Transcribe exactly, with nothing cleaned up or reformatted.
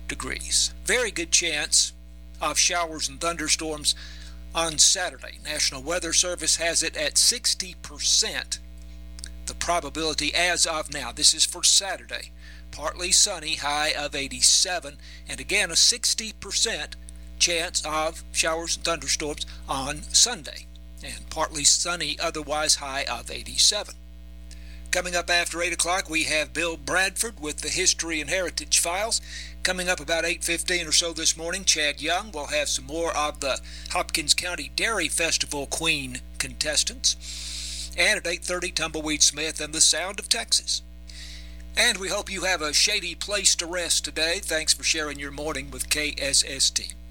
degrees. Very good chance of showers and thunderstorms on Saturday. National Weather Service has it at sixty percent. The probability as of now. This is for Saturday. Partly sunny, high of eighty-seven, and again a sixty percent chance of showers and thunderstorms on Sunday, and partly sunny, otherwise high of eighty-seven. Coming up after eight o'clock, we have Bill Bradford with the History and Heritage Files. Coming up about eight fifteen or so this morning, Chad Young will have some more of the Hopkins County Dairy Festival Queen contestants. And at eight thirty, Tumbleweed Smith and the Sound of Texas. And we hope you have a shady place to rest today. Thanks for sharing your morning with K S S T.